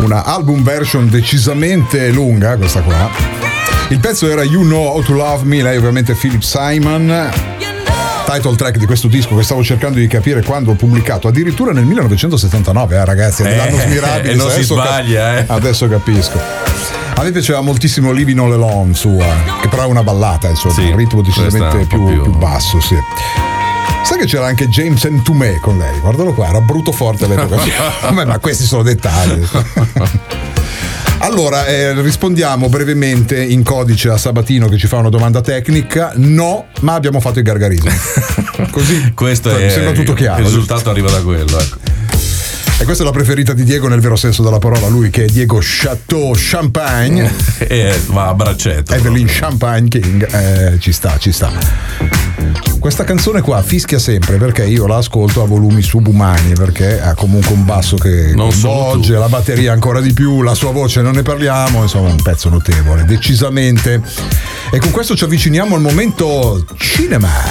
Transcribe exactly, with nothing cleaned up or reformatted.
una album version decisamente lunga questa qua. Il pezzo era You Know How to Love Me, lei ovviamente Philip Simon. Title track di questo disco che stavo cercando di capire quando ho pubblicato, addirittura nel millenovecentosettantanove, eh ragazzi, è l'anno smirabile. E non si sbaglia, cap- eh. Adesso capisco. A me piaceva moltissimo Living All Alone sua, che però è una ballata, insomma, sì, un ritmo decisamente più, più... più basso, sì. Sai che c'era anche James Ntume con lei? Guardalo qua, era brutto forte all'epoca. Vabbè, ma questi sono dettagli. Allora, eh, rispondiamo brevemente in codice a Sabatino che ci fa una domanda tecnica. No, ma abbiamo fatto il gargarismo. Così questo cioè, è, mi sembra tutto chiaro. Il risultato arriva da quello, ecco. E questa è la preferita di Diego nel vero senso della parola, lui che è Diego Chateau Champagne. E va a braccetto. Evelyn Champagne King, eh, ci sta, ci sta. Questa canzone qua fischia sempre perché io la ascolto a volumi subumani, perché ha comunque un basso che coinvolge, la batteria ancora di più, la sua voce non ne parliamo, insomma un pezzo notevole, decisamente. E con questo ci avviciniamo al momento cinema.